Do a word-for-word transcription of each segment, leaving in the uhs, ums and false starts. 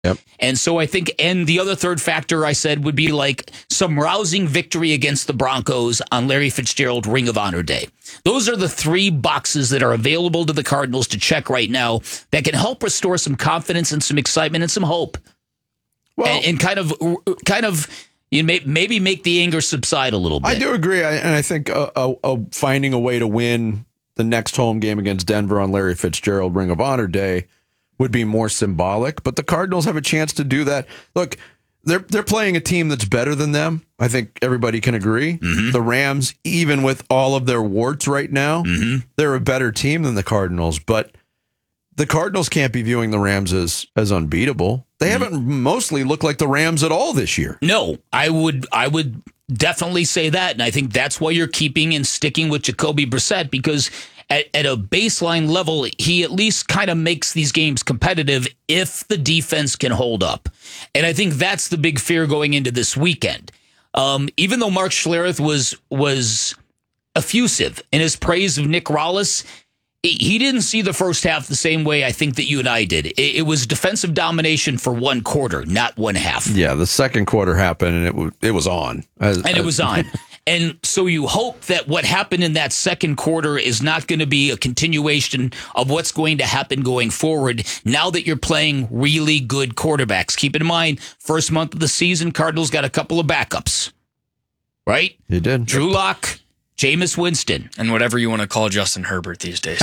Yep. And so I think, and the other third factor I said would be like some rousing victory against the Broncos on Larry Fitzgerald Ring of Honor Day. Those are the three boxes that are available to the Cardinals to check right now that can help restore some confidence and some excitement and some hope. Well, and, and kind of, kind of, you may, maybe make the anger subside a little bit. I do agree. I, and I think uh, uh, uh, finding a way to win the next home game against Denver on Larry Fitzgerald Ring of Honor Day would be more symbolic, but the Cardinals have a chance to do that. Look, they're they're playing a team that's better than them. I think everybody can agree. Mm-hmm. The Rams, even with all of their warts right now, mm-hmm. they're a better team than the Cardinals, but the Cardinals can't be viewing the Rams as, as unbeatable. They mm-hmm. haven't mostly looked like the Rams at all this year. No, I would I would definitely say that, and I think that's why you're keeping and sticking with Jacoby Brissett, because At, at a baseline level, he at least kind of makes these games competitive if the defense can hold up. And I think that's the big fear going into this weekend. Um, even though Mark Schlereth was was effusive in his praise of Nick Rallis, he didn't see the first half the same way I think that you and I did. It, it was defensive domination for one quarter, not one half. Yeah, the second quarter happened, and it, w- it was on. As, and it was on. And so you hope that what happened in that second quarter is not going to be a continuation of what's going to happen going forward now that you're playing really good quarterbacks. Keep in mind, first month of the season, Cardinals got a couple of backups, right? They did. Drew Lock, Jameis Winston. And whatever you want to call Justin Herbert these days.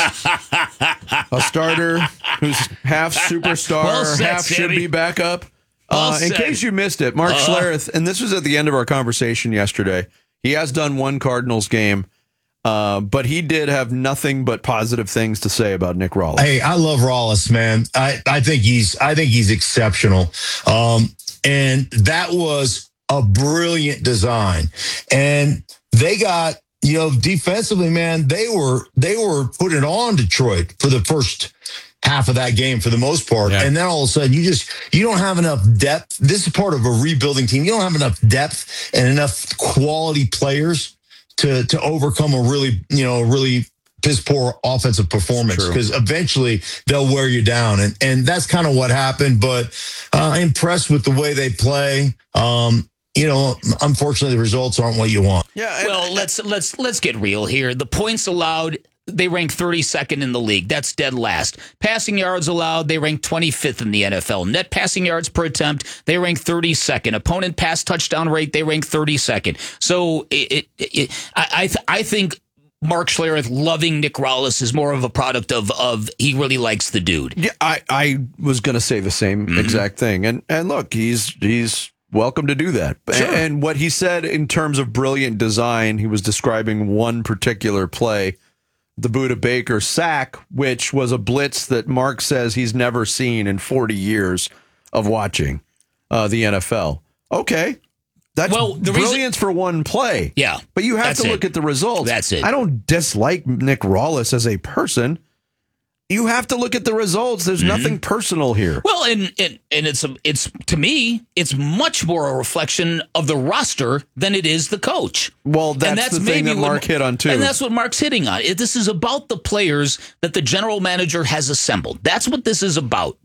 A starter who's half superstar, well said, half Sammy. should be backup. Well Uh, in case you missed it, Mark uh, Schlereth, and this was at the end of our conversation yesterday, he has done one Cardinals game, uh, but he did have nothing but positive things to say about Nick Rallis. Hey, I love Rallis, man. I, I think he's I think he's exceptional. Um, and that was a brilliant design. And they got, you know, defensively, man, they were they were putting on Detroit for the first half of that game for the most part. Yeah. And then all of a sudden you just, you don't have enough depth. This is part of a rebuilding team. You don't have enough depth and enough quality players to, to overcome a really, you know, really piss poor offensive performance, because eventually they'll wear you down. And, and that's kind of what happened, but uh, I'm impressed with the way they play. Um, You know, unfortunately, the results aren't what you want. Yeah. Well, let's let's let's get real here. The points allowed, they rank thirty-second in the league. That's dead last. Passing yards allowed, they rank twenty-fifth in the N F L. Net passing yards per attempt, they rank thirty-second. Opponent pass touchdown rate, they rank thirty-second. So it, it, it, I I, th- I think Mark Schlereth loving Nick Rallis is more of a product of of he really likes the dude. Yeah, I, I was going to say the same mm-hmm. exact thing. And and look, he's he's welcome to do that. Sure. And what he said in terms of brilliant design, he was describing one particular play, the Budda Baker sack, which was a blitz that Mark says he's never seen in forty years of watching uh, the N F L. Okay. That's well, the brilliance reason, for one play. Yeah. But you have that's to look it. at the results. That's it. I don't dislike Nick Rallis as a person. You have to look at the results. There's mm-hmm. nothing personal here. Well, and and, and it's a, it's to me, it's much more a reflection of the roster than it is the coach. Well, that's, and that's the thing that Mark what, hit on too. And that's what Mark's hitting on. It, this is about the players that the general manager has assembled. That's what this is about.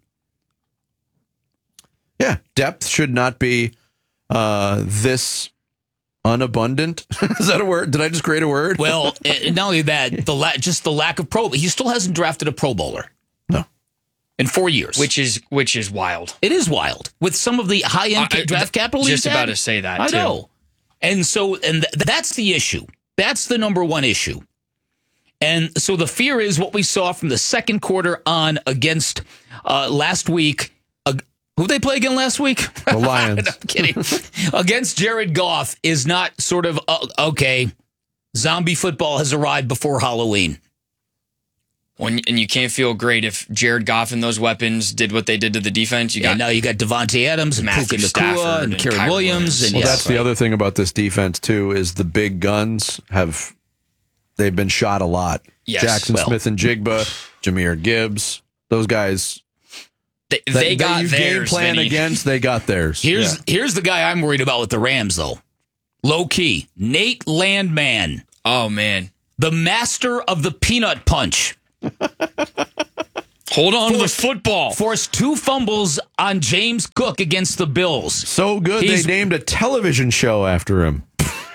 Yeah, depth should not be uh, this unabundant. Is that a word? Did I just create a word? Well, not only that, the la- just the lack of pro. He still hasn't drafted a Pro Bowler. No, in four years, which is which is wild. It is wild with some of the high end uh, draft capital. Just he's about had. to say that. I too. know, and so and th- that's the issue. That's the number one issue. And so the fear is what we saw from the second quarter on against uh, last week. Who they play again last week? The Lions. I'm kidding. Against Jared Goff is not sort of, uh, okay, zombie football has arrived before Halloween. When, and you can't feel great if Jared Goff and those weapons did what they did to the defense. You yeah, got now you got Devontae Adams and Puka Nacua and, and Karen Williams. And well, yes, that's the other thing about this defense, too, is the big guns have, they've been shot a lot. Yes. Jackson well, Smith and Jigba, Jahmyr Gibbs, those guys. They, they that, got that you theirs, game plan Vinny. against, they got theirs. Here's yeah. here's the guy I'm worried about with the Rams, though. Low key. Nate Landman. Oh, man. The master of the peanut punch. Hold on to the football. Forced two fumbles on James Cook against the Bills. So good He's- they named a television show after him.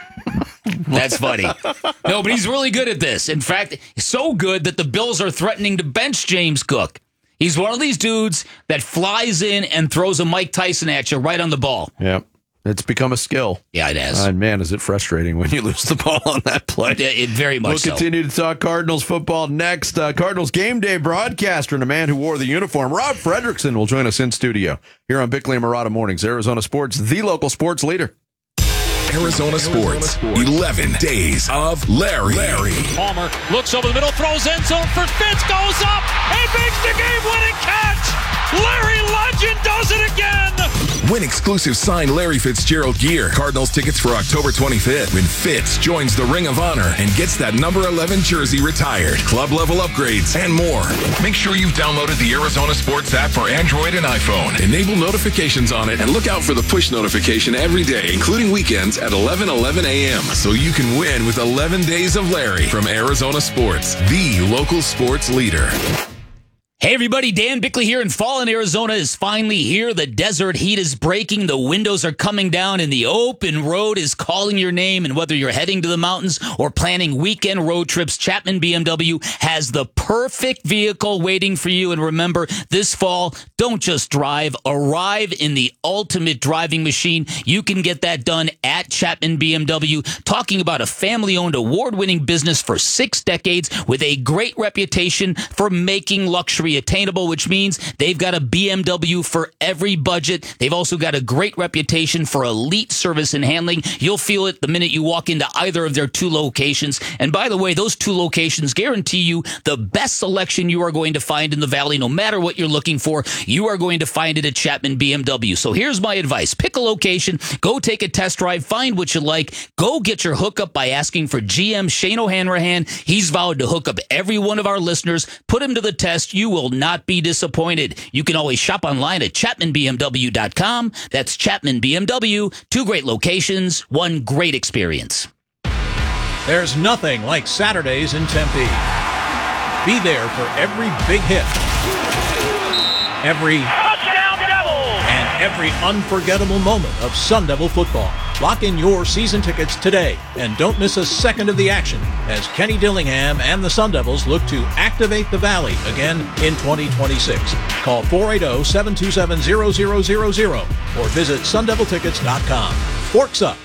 That's funny. No, but he's really good at this. In fact, so good that the Bills are threatening to bench James Cook. He's one of these dudes that flies in and throws a Mike Tyson at you right on the ball. Yep. It's become a skill. Yeah, it has. And man, is it frustrating when you lose the ball on that play. It, it very much We'll so. continue to talk Cardinals football next. Uh, Cardinals game day broadcaster and a man who wore the uniform, Rob Fredrickson, will join us in studio here on Bickley and Murata Mornings. Arizona Sports, the local sports leader. Arizona Sports, eleven days of Larry. Larry. Palmer looks over the middle, throws end zone for Fitz, goes up, and makes the game-winning catch. Larry Legend does it again. Win exclusive signed Larry Fitzgerald gear. Cardinals tickets for October twenty-fifth when Fitz joins the Ring of Honor and gets that number eleven jersey retired. Club level upgrades and more. Make sure you've downloaded the Arizona Sports app for Android and iPhone. Enable notifications on it and look out for the push notification every day, including weekends at eleven eleven a.m. so you can win with eleven days of Larry from Arizona Sports, the local sports leader. Hey everybody, Dan Bickley here, and fall in Arizona is finally here. The desert heat is breaking, the windows are coming down, and the open road is calling your name. And whether you're heading to the mountains or planning weekend road trips, Chapman B M W has the perfect vehicle waiting for you. And remember, this fall, don't just drive, arrive in the ultimate driving machine. You can get that done at Chapman B M W. Talking about a family-owned, award-winning business for six decades with a great reputation for making luxury attainable, which means they've got a B M W for every budget. They've also got a great reputation for elite service and handling. You'll feel it the minute you walk into either of their two locations. And by the way, those two locations guarantee you the best selection you are going to find in the Valley. No matter what you're looking for, you are going to find it at Chapman B M W. So here's my advice. Pick a location, go take a test drive, find what you like, go get your hookup by asking for G M Shane O'Hanrahan. He's vowed to hook up every one of our listeners. Put him to the test. You will not be disappointed. You can always shop online at chapman b m w dot com. That's Chapman B M W. Two great locations, one great experience. There's nothing like Saturdays in Tempe. Be there for every big hit, every Touchdown Devils! and every unforgettable moment of Sun Devil football. Lock in your season tickets today and don't miss a second of the action as Kenny Dillingham and the Sun Devils look to activate the Valley again in twenty twenty-six. Call four eight zero, seven two seven, zero zero zero zero or visit sun devil tickets dot com. Forks up.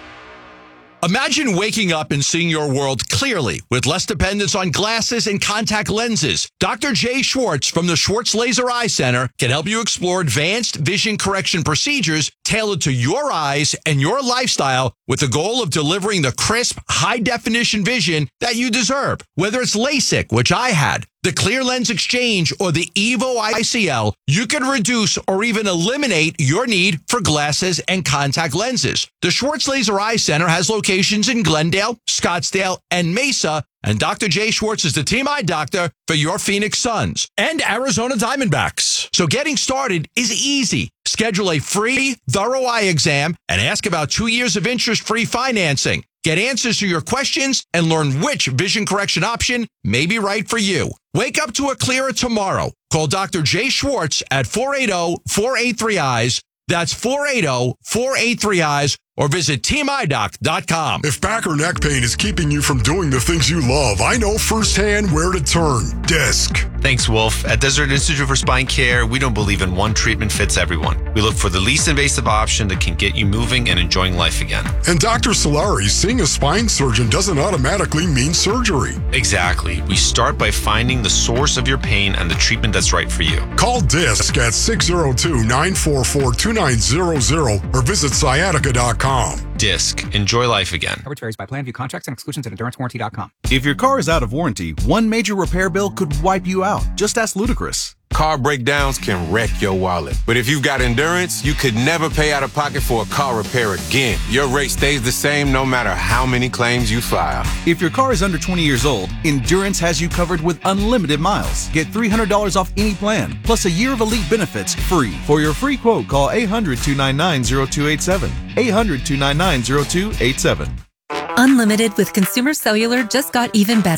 Imagine waking up and seeing your world clearly with less dependence on glasses and contact lenses. Doctor Jay Schwartz from the Schwartz Laser Eye Center can help you explore advanced vision correction procedures tailored to your eyes and your lifestyle with the goal of delivering the crisp, high-definition vision that you deserve. Whether it's LASIK, which I had, the Clear Lens Exchange, or the Evo I C L, you can reduce or even eliminate your need for glasses and contact lenses. The Schwartz Laser Eye Center has locations in Glendale, Scottsdale, and Mesa, and Doctor Jay Schwartz is the team eye doctor for your Phoenix Suns and Arizona Diamondbacks. So getting started is easy. Schedule a free, thorough eye exam and ask about two years of interest-free financing. Get answers to your questions and learn which vision correction option may be right for you. Wake up to a clearer tomorrow. Call Doctor Jay Schwartz at four eight zero, four eight three, eyes. That's four eight zero, four eight three, eyes. Or visit team eye doc dot com. If back or neck pain is keeping you from doing the things you love, I know firsthand where to turn. Disc. Thanks, Wolf. At Desert Institute for Spine Care, we don't believe in one treatment fits everyone. We look for the least invasive option that can get you moving and enjoying life again. And Doctor Solari, seeing a spine surgeon doesn't automatically mean surgery. Exactly. We start by finding the source of your pain and the treatment that's right for you. Call DISC at six zero two, nine four four, two nine zero zero or visit sciatica dot com. Disc. Enjoy life again. Coverage varies by plan. View contracts and exclusions at endurance warranty dot com. If your car is out of warranty, one major repair bill could wipe you out. Just ask Ludacris. Car breakdowns can wreck your wallet. But if you've got Endurance, you could never pay out of pocket for a car repair again. Your rate stays the same no matter how many claims you file. If your car is under twenty years old, Endurance has you covered with unlimited miles. Get three hundred dollars off any plan, plus a year of elite benefits free. For your free quote, call eight hundred, two nine nine, zero two eight seven. eight hundred, two nine nine, zero two eight seven. Unlimited with Consumer Cellular just got even better.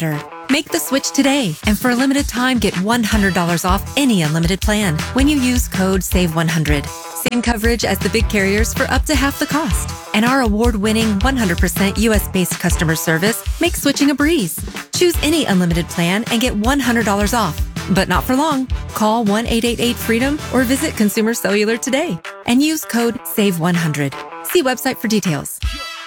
Make the switch today, and for a limited time, get one hundred dollars off any unlimited plan when you use code save one hundred. Same coverage as the big carriers for up to half the cost. And our award-winning one hundred percent U S-based customer service makes switching a breeze. Choose any unlimited plan and get one hundred dollars off. But not for long. Call one eight eight eight freedom or visit Consumer Cellular today and use code save one hundred. See website for details.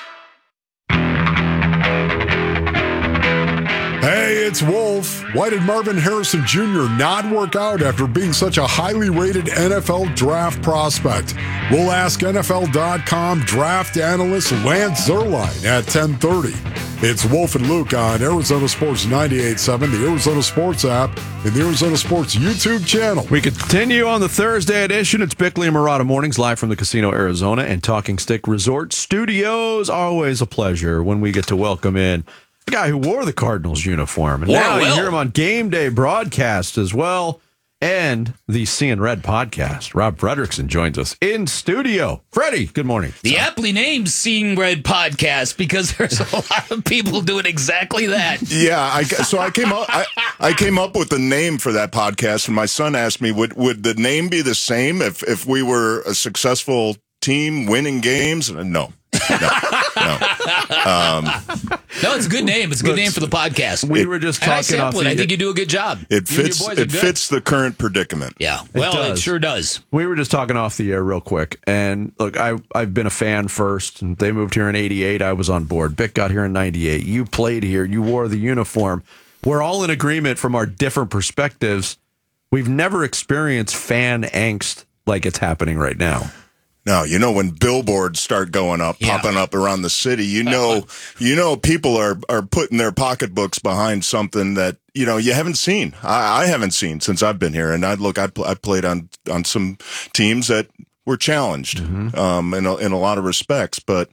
Hey, it's Wolf. Why did Marvin Harrison Junior not work out after being such a highly rated N F L draft prospect? We'll ask N F L dot com draft analyst Lance Zierlein at ten thirty. It's Wolf and Luke on Arizona Sports ninety-eight point seven, the Arizona Sports app, and the Arizona Sports YouTube channel. We continue on the Thursday edition. It's Bickley and Murata Mornings, live from the Casino Arizona and Talking Stick Resort Studios. Always a pleasure when we get to welcome in the guy who wore the Cardinals uniform. And Wore now well. you hear him on game day broadcast as well, and the Seeing Red podcast. Rob Fredrickson joins us in studio. Freddie, good morning. The aptly named Seeing Red podcast, because there's a lot of people doing exactly that. Yeah, I, so I came up I, I came up with the name for that podcast, and my son asked me, would would the name be the same if, if we were a successful team winning games? And no. No, no. Um, no, it's a good name. It's a good name for the podcast. We were just talking I sample off it. the, I think you do a good job. It You and fits. your boys are It good. fits the current predicament. Yeah. Well, it, does. sure does. We were just talking off the air real quick. And look, I, I've been a fan first. And they moved here in eighty-eight. I was on board. Bick got here in ninety-eight. You played here. You wore the uniform. We're all in agreement from our different perspectives. We've never experienced fan angst like it's happening right now. No, you know, when billboards start going up, Yeah. popping up around the city, you know, you know, people are, are putting their pocketbooks behind something that, you know, you haven't seen. I, I haven't seen since I've been here. And I look, I, pl- I played on, on some teams that were challenged, mm-hmm. um, in a, in a lot of respects, but,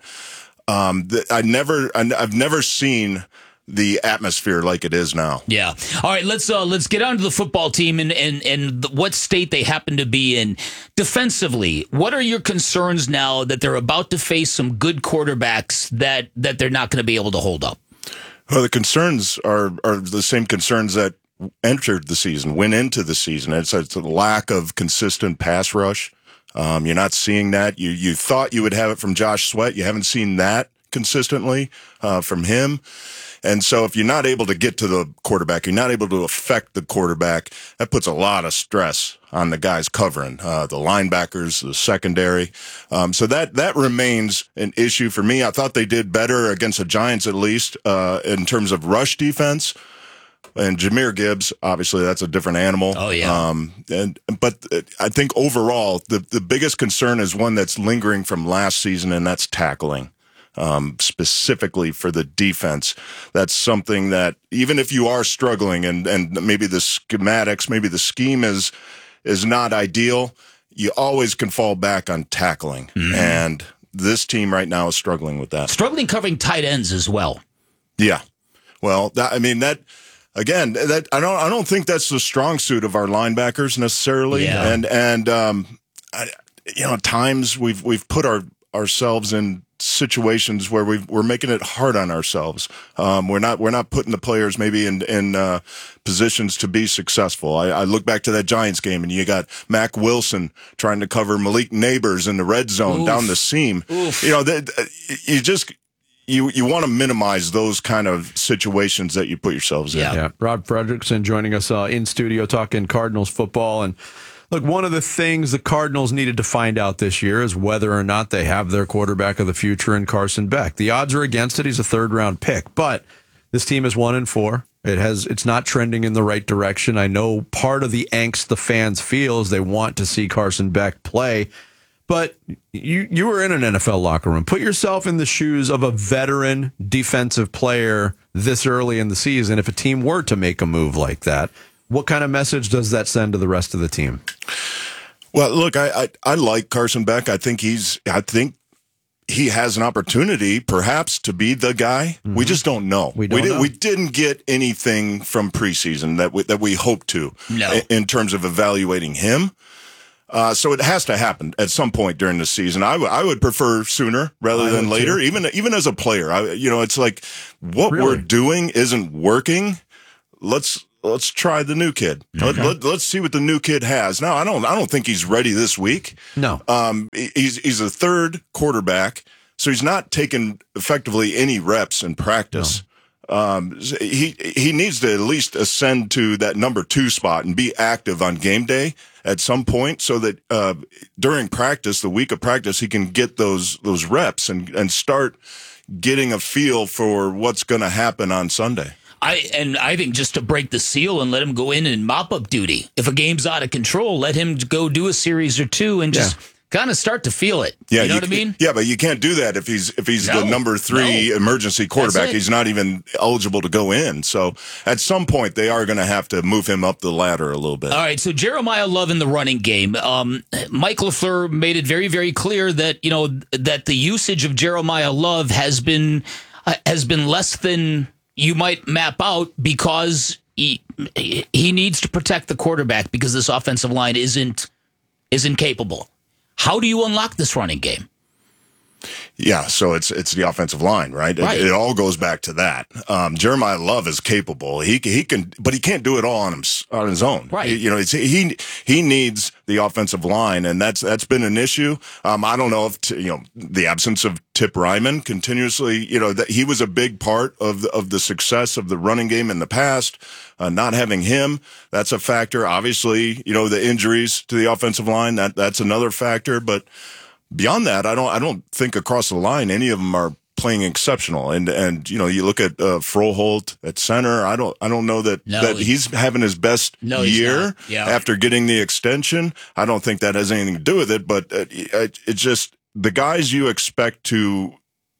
um, th- I never, I, I've never seen the atmosphere like it is now. Yeah. All right, let's uh, let's get on to the football team and, and, and the, what state they happen to be in. Defensively, what are your concerns now that they're about to face some good quarterbacks that, that they're not going to be able to hold up? Well, the concerns are, are the same concerns that entered the season, went into the season. It's, it's a lack of consistent pass rush. Um, you're not seeing that. You you thought you would have it from Josh Sweat. You haven't seen that consistently uh, from him. And so if you're not able to get to the quarterback, you're not able to affect the quarterback, that puts a lot of stress on the guys covering, uh, the linebackers, the secondary. Um, so that, that remains an issue for me. I thought they did better against the Giants, at least, uh, in terms of rush defense. And Jahmyr Gibbs, obviously, that's a different animal. Oh, yeah. Um, and, but I think overall, the, the biggest concern is one that's lingering from last season, and that's tackling. Um, specifically for the defense. That's something that even if you are struggling and, and maybe the schematics, maybe the scheme is, is not ideal, you always can fall back on tackling. Mm-hmm. And this team right now is struggling with that. Struggling covering tight ends as well. Yeah. Well, that, I mean, that, again, that I don't, I don't think that's the strong suit of our linebackers necessarily. Yeah. And, and, um, I, you know, at times we've, we've put our, ourselves in situations where we've, we're making it hard on ourselves. Um, we're not we're not putting the players maybe in in uh, positions to be successful. I, I look back to that Giants game, and you got Mac Wilson trying to cover Malik Neighbors in the red zone. Oof. Down the seam. Oof. You know, that, you just you you want to minimize those kind of situations that you put yourselves in. Yeah, yeah. Rob Fredrickson joining us uh, in studio talking Cardinals football. And look, one of the things the Cardinals needed to find out this year is whether or not they have their quarterback of the future in Carson Beck. The odds are against it. He's a third round pick, but this team is one and four. It has, it's not trending in the right direction. I know part of the angst the fans feel is they want to see Carson Beck play, but you, you were in an N F L locker room. Put yourself in the shoes of a veteran defensive player this early in the season. If a team were to make a move like that, what kind of message does that send to the rest of the team? Well, look, I, I, I like Carson Beck. I think he's, I think he has an opportunity perhaps to be the guy. Mm-hmm. We just don't know. We don't we, did, know. we didn't get anything from preseason that we, that we hoped to no. in, in terms of evaluating him. Uh, so it has to happen at some point during the season. I, w- I would prefer sooner rather I than later, too. even even as a player. I, you know, it's like what really? we're doing isn't working. let's let's try the new kid. Okay. Let, let, let's see what the new kid has. Now, I don't I don't think he's ready this week. No. Um, he's he's a third quarterback, so he's not taking effectively any reps in practice. No. Um, he he needs to at least ascend to that number two spot and be active on game day at some point, so that uh, during practice, the week of practice, he can get those those reps and and start getting a feel for what's going to happen on Sunday. I and I think just to break the seal and let him go in and mop up duty. If a game's out of control, let him go do a series or two and just. Yeah. Kind of start to feel it. Yeah, you know you, what I mean? Yeah, but you can't do that if he's if he's no, the number three no. emergency quarterback. He's not even eligible to go in. So at some point, they are going to have to move him up the ladder a little bit. All right. So Jeremiah Love in the running game. Um, Mike LaFleur made it very, very clear that you know that the usage of Jeremiah Love has been uh, has been less than you might map out because he he needs to protect the quarterback because this offensive line isn't isn't capable. How do you unlock this running game? Yeah, so it's it's the offensive line, right? right. It, it all goes back to that. Um, Jeremiah Love is capable. He he can, but he can't do it all on him on his own. Right. He, you know, it's, he he needs the offensive line, and that's that's been an issue. Um, I don't know if t- you know the absence of Tip Ryman continuously. You know that he was a big part of the, of the success of the running game in the past. Uh, not having him, that's a factor. Obviously, you know the injuries to the offensive line, that that's another factor, but. Beyond that, I don't. I don't think across the line any of them are playing exceptional. And and you know, you look at uh, Froholt at center. I don't. I don't know that no, that he's having his best no, year yeah. after getting the extension. I don't think that has anything to do with it. But uh, it, it's just the guys you expect to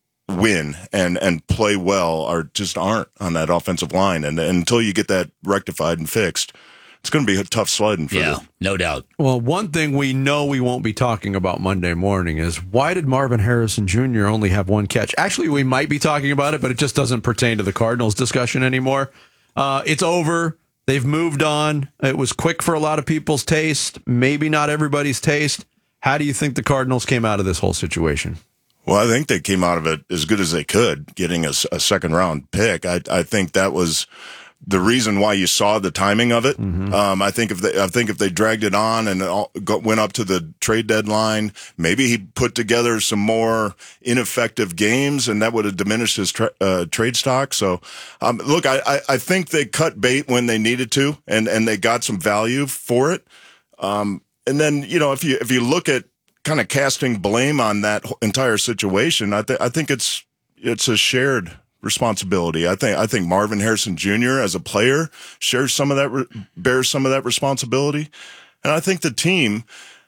win and and play well are just aren't on that offensive line. And, and until you get that rectified and fixed, it's going to be a tough sledding for yeah, them. No doubt. Well, one thing we know we won't be talking about Monday morning is why did Marvin Harrison Junior only have one catch? Actually, we might be talking about it, but it just doesn't pertain to the Cardinals discussion anymore. Uh, it's over. They've moved on. It was quick for a lot of people's taste, maybe not everybody's taste. How do you think the Cardinals came out of this whole situation? Well, I think they came out of it as good as they could, getting a, a second round pick. I, I think that was the reason why you saw the timing of it. Mm-hmm. Um, I think if they, I think if they dragged it on and it all got, went up to the trade deadline, maybe he put together some more ineffective games, and that would have diminished his tra- uh, trade stock. So, um, look, I, I, I think they cut bait when they needed to, and, and they got some value for it. Um, and then you know, if you if you look at kind of casting blame on that entire situation, I think I think it's it's a shared responsibility. I think I think Marvin Harrison Junior as a player shares some of that, re- bears some of that responsibility, and I think the team,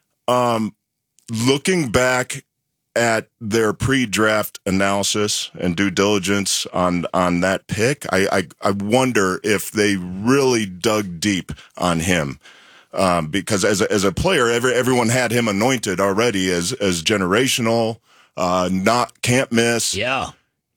um, looking back at their pre-draft analysis and due diligence on on that pick, I I, I wonder if they really dug deep on him. Um, because as a, as a player, every, everyone had him anointed already as as generational, uh, not can't miss. Yeah.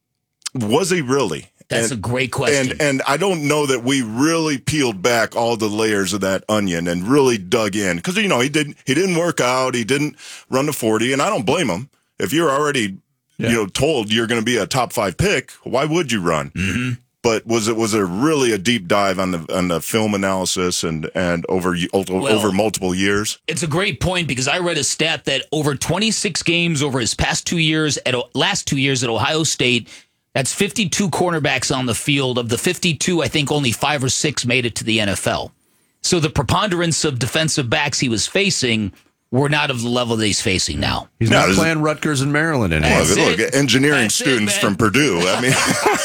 Was he really? That's and, a great question. And and I don't know that we really peeled back all the layers of that onion and really dug in, because you know he didn't he didn't work out, he didn't run the forty, and I don't blame him. If you're already yeah. you know told you're going to be a top five pick, why would you run? Mm-hmm. But was it was there really a deep dive on the on the film analysis and and over over, well, over multiple years? It's a great point, because I read a stat that over twenty-six games over his past two years at last two years at Ohio State. That's fifty-two cornerbacks on the field. Of the fifty-two, I think only five or six made it to the N F L. So the preponderance of defensive backs he was facing were not of the level that he's facing now. He's no, not playing Rutgers and Maryland anymore. Look, look, engineering That's students it, from Purdue. I mean,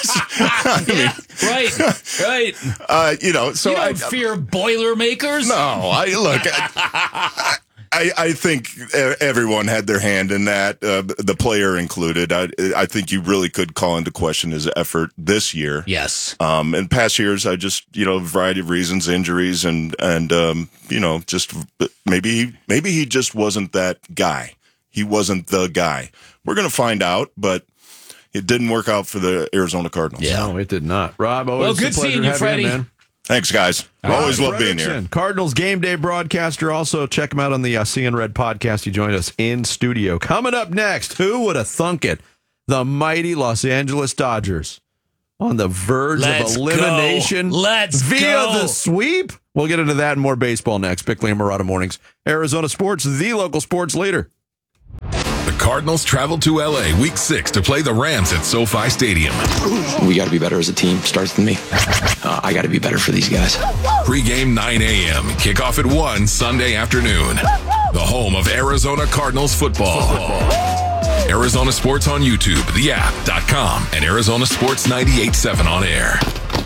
I mean yeah, right, right. Uh, you know, so you don't I fear Boilermakers. No, I look. I, I, I think everyone had their hand in that, uh, the player included. I, I think you really could call into question his effort this year. Yes. Um, in past years, I just, you know, a variety of reasons, injuries, and and um, you know, just maybe he, maybe he just wasn't that guy. He wasn't the guy. We're gonna find out, but it didn't work out for the Arizona Cardinals. Yeah, no, it did not. Rob, always well, good a pleasure seeing you, Freddie. You, man. Thanks, guys. All Always right, love being here. Cardinals game day broadcaster. Also, check him out on the uh, Seeing Red podcast. He joined us in studio. Coming up next, who would have thunk it? The mighty Los Angeles Dodgers on the verge Let's of elimination go. Let's via go. the sweep? We'll get into that and more baseball next. Bickley and Murata Mornings. Arizona Sports, the local sports leader. The Cardinals travel to L A week six to play the Rams at SoFi Stadium. We got to be better as a team. Starts with me. Uh, I got to be better for these guys. Pre-game nine a.m. Kickoff at one Sunday afternoon. The home of Arizona Cardinals football. football. Arizona Sports on YouTube, the app dot com, and Arizona Sports ninety-eight point seven on air.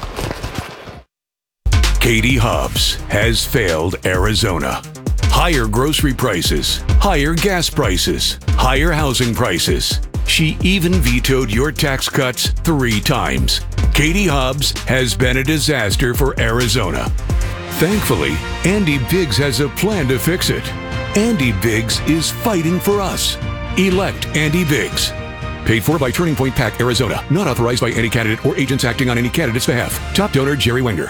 Katie Hobbs has failed Arizona. Higher grocery prices, higher gas prices, higher housing prices. She even vetoed your tax cuts three times. Katie Hobbs has been a disaster for Arizona. Thankfully, Andy Biggs has a plan to fix it. Andy Biggs is fighting for us. Elect Andy Biggs. Paid for by Turning Point PAC, Arizona. Not authorized by any candidate or agents acting on any candidate's behalf. Top donor, Jerry Wenger.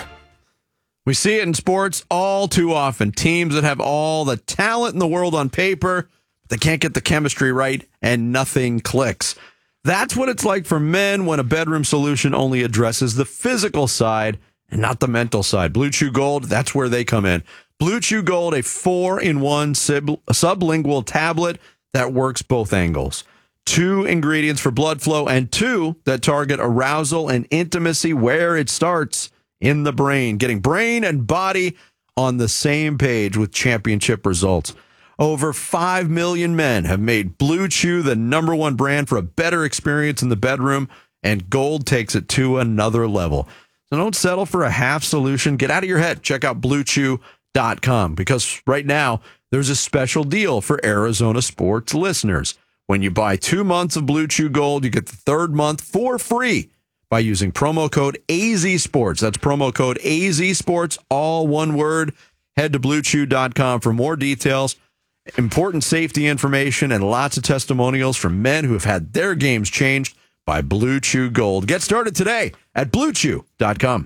We see it in sports all too often. Teams that have all the talent in the world on paper, but they can't get the chemistry right and nothing clicks. That's what it's like for men when a bedroom solution only addresses the physical side and not the mental side. Blue Chew Gold, that's where they come in. Blue Chew Gold, a four-in-one sub- sublingual tablet that works both angles. Two ingredients for blood flow and two that target arousal and intimacy where it starts. In the brain, getting brain and body on the same page with championship results. Over five million men have made Blue Chew the number one brand for a better experience in the bedroom, and Gold takes it to another level. So don't settle for a half solution. Get out of your head. Check out blue chew dot com because right now there's a special deal for Arizona sports listeners. When you buy two months of Blue Chew Gold, you get the third month for free by using promo code A Z Sports. That's promo code A Z Sports, all one word. Head to blue chew dot com for more details, important safety information, and lots of testimonials from men who have had their games changed by Blue Chew Gold. Get started today at blue chew dot com.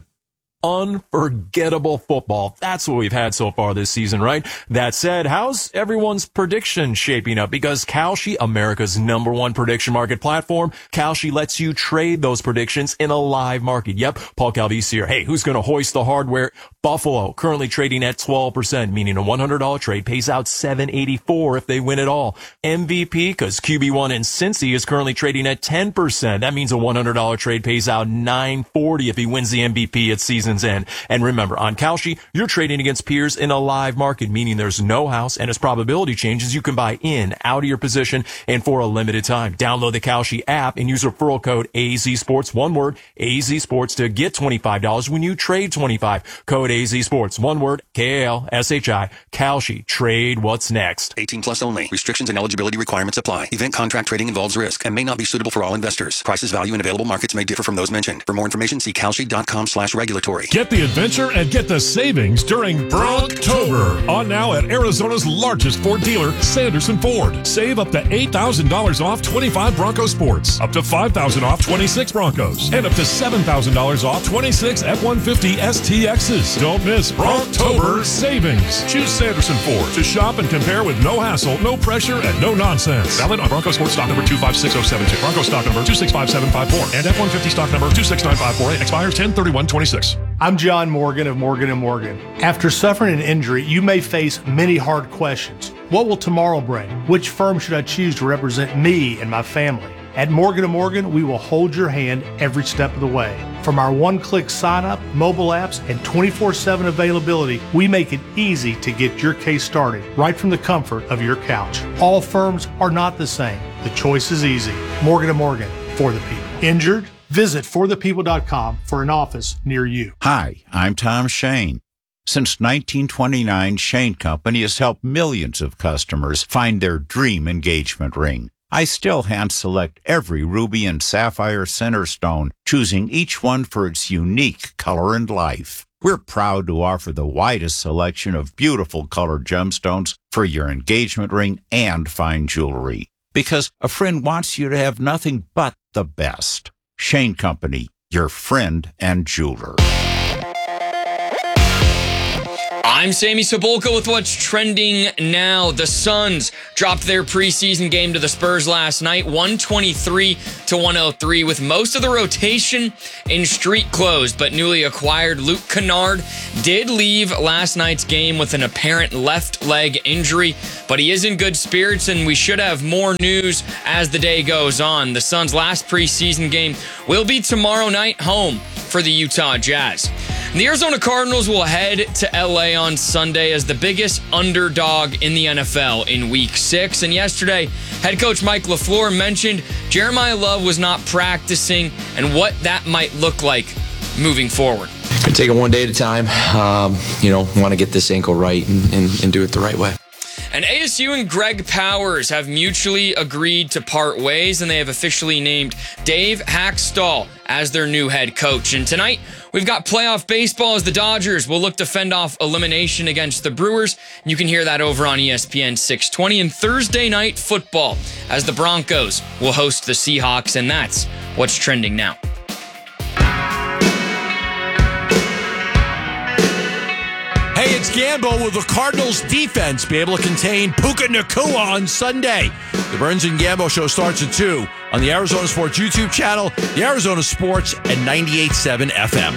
Unforgettable football. That's what we've had so far this season, right? That said, how's everyone's prediction shaping up? Because Kalshi, America's number one prediction market platform, Kalshi lets you trade those predictions in a live market. Yep, Paul Calvisi here. Hey, who's going to hoist the hardware? Buffalo, currently trading at twelve percent, meaning a one hundred dollars trade pays out seven eighty-four if they win it all. M V P, because Q B one in Cincy is currently trading at ten percent. That means a one hundred dollars trade pays out nine forty if he wins the M V P at season's end. And remember, on Kalshi, you're trading against peers in a live market, meaning there's no house, and as probability changes, you can buy in, out of your position, and for a limited time. Download the Kalshi app and use referral code A Z Sports, one word, A Z Sports, to get twenty-five dollars when you trade twenty-five dollars. Code A Z Sports, one word, K A L S H I, Kalshi. Trade what's next. eighteen plus only. Restrictions and eligibility requirements apply. Event contract trading involves risk and may not be suitable for all investors. Prices, value, and available markets may differ from those mentioned. For more information, see kalshi dot com slash regulatory. Get the adventure and get the savings during Bronktober. On now at Arizona's largest Ford dealer, Sanderson Ford. Save up to eight thousand dollars off twenty-five Bronco Sports, up to five thousand dollars off twenty-six Broncos, and up to seven thousand dollars off twenty-six F one fifty S T Xs. Don't miss Bronktober savings. Choose Sanderson Ford to shop and compare with no hassle, no pressure, and no nonsense. Valid on Bronco Sports stock number two five six zero seven two, Bronco stock number two six five seven five four, and F one fifty stock number two six nine five four eight. Expires ten thirty-one twenty-six. I'm John Morgan of Morgan and Morgan. After suffering an injury, you may face many hard questions. What will tomorrow bring? Which firm should I choose to represent me and my family? At Morgan and Morgan, we will hold your hand every step of the way. From our one-click sign-up, mobile apps, and twenty-four seven availability, we make it easy to get your case started right from the comfort of your couch. All firms are not the same. The choice is easy. Morgan and Morgan, for the people. Injured? Visit for the people dot com for an office near you. Hi, I'm Tom Shane. Since nineteen twenty-nine, Shane Company has helped millions of customers find their dream engagement ring. I still hand-select every ruby and sapphire center stone, choosing each one for its unique color and life. We're proud to offer the widest selection of beautiful colored gemstones for your engagement ring and fine jewelry. Because a friend wants you to have nothing but the best. Shane Company, your friend and jeweler. I'm Sammy Sabulka with what's trending now. The Suns dropped their preseason game to the Spurs last night, one twenty-three to one oh three, with most of the rotation in street clothes. But newly acquired Luke Kennard did leave last night's game with an apparent left leg injury, but he is in good spirits, and we should have more news as the day goes on. The Suns' last preseason game will be tomorrow night, home for the Utah Jazz. The Arizona Cardinals will head to L A on Sunday as the biggest underdog in the N F L in Week six. And yesterday, head coach Mike LaFleur mentioned Jeremiah Love was not practicing and what that might look like moving forward. Take it one day at a time. Um, you know, want to get this ankle right and, and, and do it the right way. And A S U and Greg Powers have mutually agreed to part ways, and they have officially named Dave Hackstall as their new head coach. And tonight, we've got playoff baseball as the Dodgers will look to fend off elimination against the Brewers. You can hear that over on E S P N six twenty. And Thursday night football as the Broncos will host the Seahawks, and that's what's trending now. Hey, it's Gambo. Will the Cardinals defense be able to contain Puka Nacua on Sunday? The Burns and Gambo show starts at two on the Arizona Sports YouTube channel, the Arizona Sports, and ninety-eight point seven F M.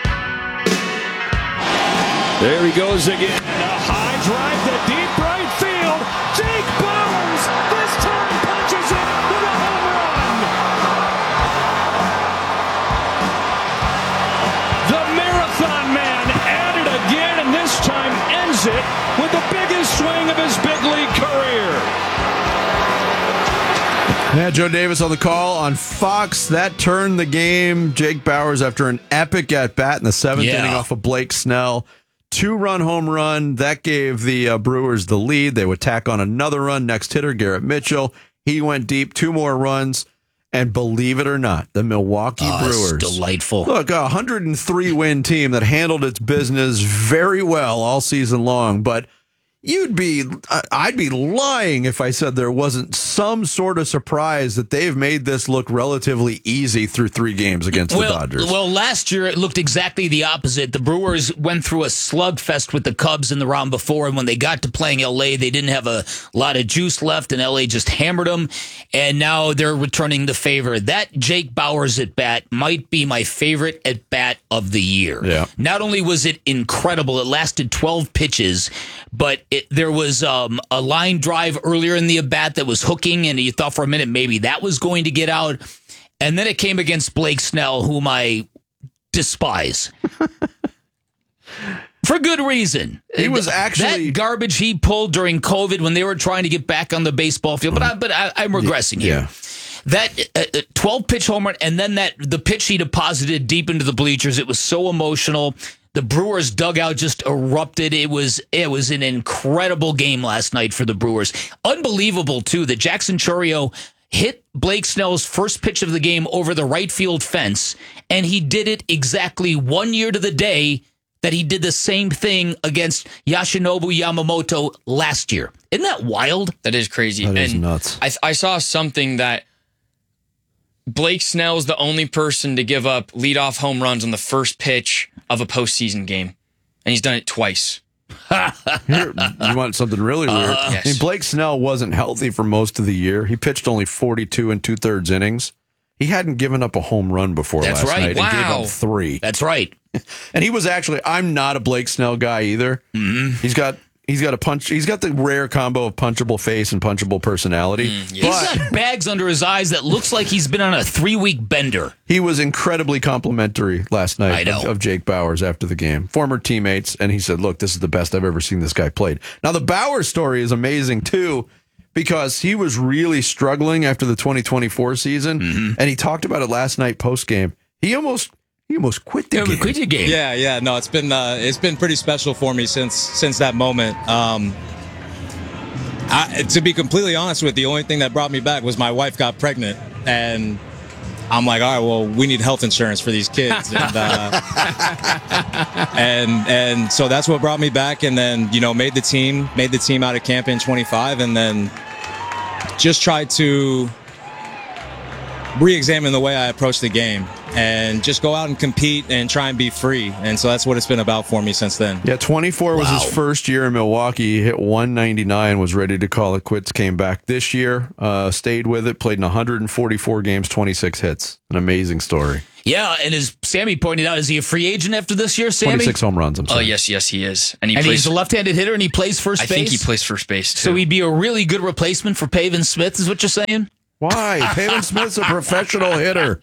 There he goes again. A high drive to deep right field. Jake Bowers this time punches it with a home run. The Marathon Man at it again, and this time ends it with the biggest swing of his big league career. Yeah, Joe Davis on the call on Fox. That turned the game. Jake Bowers, after an epic at-bat in the seventh Yeah. inning off of Blake Snell. Two-run home run. That gave the uh, Brewers the lead. They would tack on another run. Next hitter, Garrett Mitchell. He went deep. Two more runs. And believe it or not, the Milwaukee Oh, it's Brewers. delightful. Look, a one hundred three win team that handled its business very well all season long. But you'd be, I'd be lying if I said there wasn't some sort of surprise that they've made this look relatively easy through three games against well, the Dodgers. Well, last year it looked exactly the opposite. The Brewers went through a slugfest with the Cubs in the round before, and when they got to playing L A, they didn't have a lot of juice left, and L A just hammered them, and now they're returning the favor. That Jake Bowers at bat might be my favorite at bat of the year. Yeah. Not only was it incredible, it lasted twelve pitches, but it, there was um, a line drive earlier in the at bat that was hooking, and you thought for a minute maybe that was going to get out. And then it came against Blake Snell, whom I despise. For good reason. He was actually... That garbage he pulled during COVID when they were trying to get back on the baseball field. But, I, but I, I'm regressing here. Yeah. That twelve-pitch home run, and then that the pitch he deposited deep into the bleachers, it was so emotional. The Brewers dugout just erupted. It was it was an incredible game last night for the Brewers. Unbelievable, too, that Jackson Chourio hit Blake Snell's first pitch of the game over the right field fence, and he did it exactly one year to the day that he did the same thing against Yoshinobu Yamamoto last year. Isn't that wild? That is crazy. That is and nuts. I, I saw something that Blake Snell's the only person to give up leadoff home runs on the first pitch of a postseason game, and he's done it twice. Here, you want something really weird? Uh, yes. I mean, Blake Snell wasn't healthy for most of the year. He pitched only forty-two and two-thirds innings. He hadn't given up a home run before That's last right. night and gave Wow. up three. That's right. And he was actually, I'm not a Blake Snell guy either. Mm-hmm. He's got he's got a punch. He's got the rare combo of punchable face and punchable personality. Mm, He's yes. got bags under his eyes that looks like he's been on a three-week bender. He was incredibly complimentary last I night know. of, of Jake Bowers after the game. Former teammates, and he said, look, this is the best I've ever seen this guy played. Now, the Bowers story is amazing, too, because he was really struggling after the twenty twenty-four season, Mm-hmm. and he talked about it last night post-game. He almost he almost quit the Yeah, game. quit your game. Yeah, yeah, no, it's been uh, it's been pretty special for me since since that moment. Um, I, to be completely honest with you, the only thing that brought me back was my wife got pregnant, and I'm like, all right, well, we need health insurance for these kids, and uh, and and so that's what brought me back, and then you know made the team, made the team out of camp in twenty-five, and then just tried to re-examine the way I approached the game. and just go out and compete and try and be free. And so that's what it's been about for me since then. Yeah, twenty-four was Wow. his first year in Milwaukee. He hit one ninety-nine, was ready to call it quits, came back this year, uh, stayed with it, played in one hundred forty-four games, twenty-six hits. An amazing story. Yeah, and as Sammy pointed out, is he a free agent after this year, Sammy? twenty-six home runs, I'm Oh, sorry. yes, yes, he is. And he and plays. he's a left-handed hitter, and he plays first I base? think he plays first base, too. So he'd be a really good replacement for Pavin Smith, is what you're saying? Why? Pavin Smith's a professional hitter.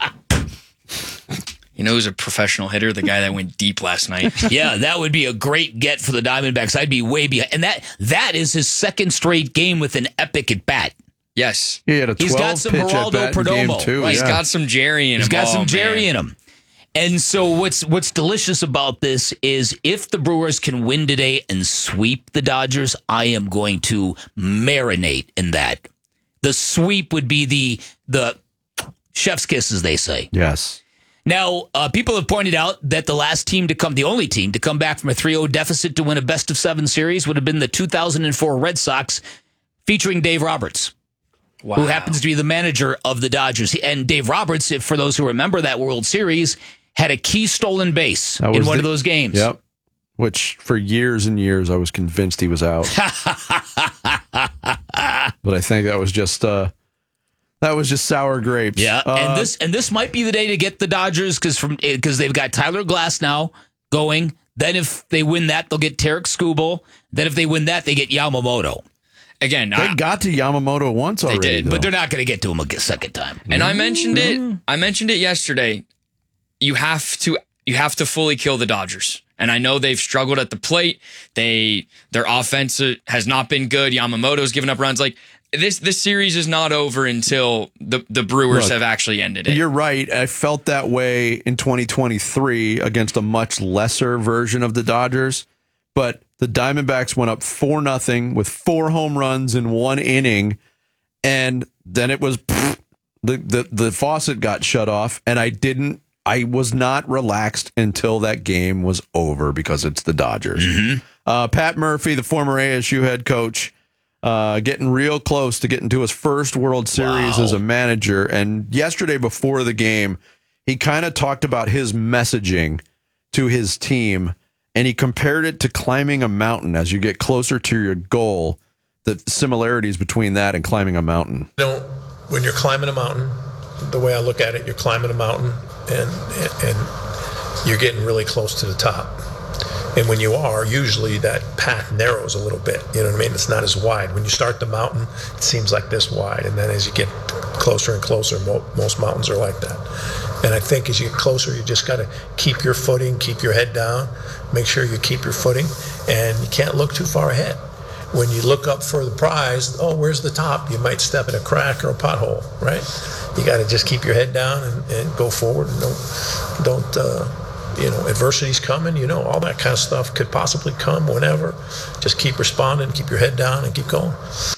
You know who's a professional hitter? The guy that went deep last night. Yeah, that would be a great get for the Diamondbacks. I'd be way behind. And that that is his second straight game with an epic at bat. Yes. He had a He's got some twelve pitch at Geraldo bat in game Perdomo. two. He's yeah. got some Jerry in him. He's got Oh, some Jerry man. in him. And so what's what's delicious about this is if the Brewers can win today and sweep the Dodgers, I am going to marinate in that. The sweep would be the the chef's kiss, as they say. Yes. Now, uh, people have pointed out that the last team to come, the only team to come back from a three oh deficit to win a best of seven series would have been the two thousand four Red Sox featuring Dave Roberts. Wow. Who happens to be the manager of the Dodgers. And Dave Roberts, if for those who remember that World Series, had a key stolen base That in was one the- of those games. Yep. Which for years and years I was convinced he was out. But I think that was just uh, that was just sour grapes. Yeah, Uh, and this and this might be the day to get the Dodgers because from because they've got Tyler Glass now going. Then if they win that, they'll get Tarek Skubal. Then if they win that, they get Yamamoto. Again, they I, got to Yamamoto once already. did, though. But they're not going to get to him a second time. and I mentioned it. I mentioned it yesterday. You have to you have to fully kill the Dodgers. And I know they've struggled at the plate. They their offense has not been good. Yamamoto's given up runs. Like this this series is not over until the the Brewers Look, have actually ended it. You're right. I felt that way in twenty twenty-three against a much lesser version of the Dodgers. But the Diamondbacks went up four nothing with four home runs in one inning. And then it was pfft, the, the, the faucet got shut off. And I didn't, I was not relaxed until that game was over because it's the Dodgers. Uh, Pat Murphy, the former A S U head coach, uh, getting real close to getting to his first World Series Wow. as a manager. And yesterday before the game, he kind of talked about his messaging to his team, and he compared it to climbing a mountain. As you get closer to your goal, the similarities between that and climbing a mountain. Don't, when you're climbing a mountain, the way I look at it, you're climbing a mountain and, and, and you're getting really close to the top. And when you are, usually that path narrows a little bit. You know what I mean? It's not as wide. When you start the mountain, it seems like this wide. And then as you get closer and closer, mo- most mountains are like that. And I think as you get closer, you just got to keep your footing, keep your head down, make sure you keep your footing, and you can't look too far ahead. When you look up for the prize, oh, where's the top? You might step in a crack or a pothole, right? You got to just keep your head down and, and go forward, and don't, don't uh, you know, adversity's coming, you know, all that kind of stuff could possibly come whenever. Just keep responding, keep your head down, and keep going.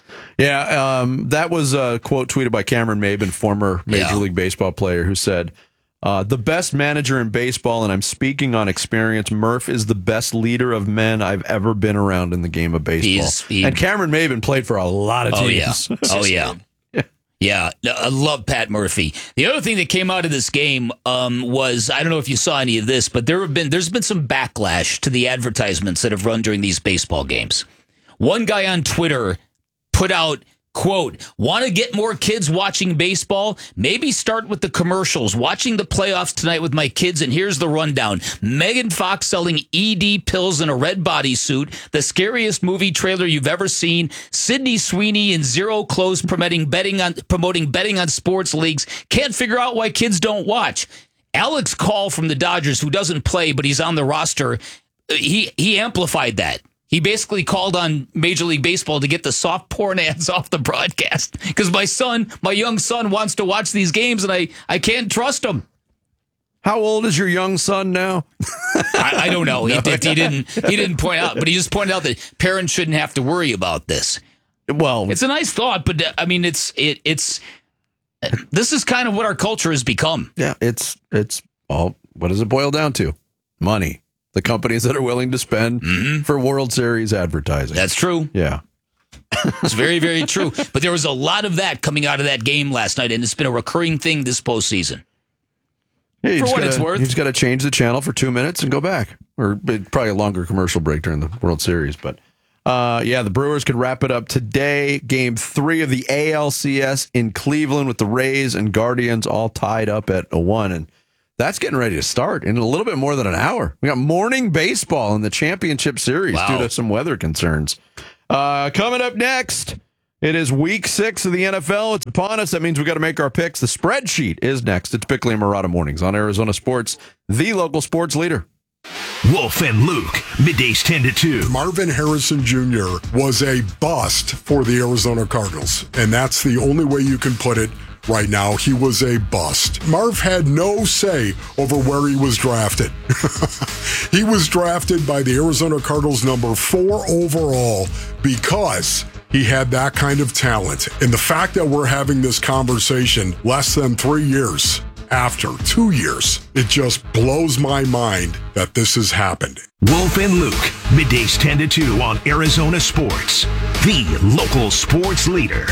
Yeah, um, that was a quote tweeted by Cameron Maben, former Major Yeah. League Baseball player, who said, uh, the best manager in baseball, and I'm speaking on experience, Murph is the best leader of men I've ever been around in the game of baseball. He's- he- and Cameron Maben played for a lot of Oh, yeah. teams. Oh, yeah. Yeah, no, I love Pat Murphy. The other thing that came out of this game um, was, I don't know if you saw any of this, but there have been there's been some backlash to the advertisements that have run during these baseball games. One guy on Twitter put out, quote, want to get more kids watching baseball? Maybe start with the commercials. Watching the playoffs tonight with my kids, and here's the rundown. Megan Fox selling E D pills in a red bodysuit, the scariest movie trailer you've ever seen, Sydney Sweeney in zero clothes promoting betting on promoting betting on sports leagues. Can't figure out why kids don't watch. Alex Call from the Dodgers, who doesn't play, but he's on the roster, he he amplified that. He basically called on Major League Baseball to get the soft porn ads off the broadcast because my son, my young son, wants to watch these games, and I, I can't trust him. How old is your young son now? I, I don't know. He, No, he yeah. didn't. He didn't point out, but he just pointed out that parents shouldn't have to worry about this. Well, it's a nice thought, but uh, I mean, it's it it's this is kind of what our culture has become. Yeah, it's it's all. What does it boil down to? Money. The companies that are willing to spend for World Series advertising. That's true. Yeah. It's very, very true. But there was a lot of that coming out of that game last night, and it's been a recurring thing this postseason. Yeah, for what gotta, it's worth. You just got to change the channel for two minutes and go back. Or probably a longer commercial break during the World Series. But uh, yeah, the Brewers could wrap it up today. Game three of the A L C S in Cleveland with the Rays and Guardians all tied up at a one. And that's getting ready to start in a little bit more than an hour. We got morning baseball in the championship series Wow. due to some weather concerns. Uh, coming up next, it is week six of the N F L. It's upon us. That means we got to make our picks. The spreadsheet is next. It's Bickley and Murata Mornings on Arizona Sports, the local sports leader. Wolf and Luke, middays ten to two. Marvin Harrison Junior was a bust for the Arizona Cardinals, and that's the only way you can put it right now. He was a bust. Marv had no say over where he was drafted. He was drafted by the Arizona Cardinals number four overall because he had that kind of talent. And the fact that we're having this conversation less than three years after, two years, it just blows my mind that this has happened. Wolf and Luke, middays ten to two on Arizona Sports, the local sports leader.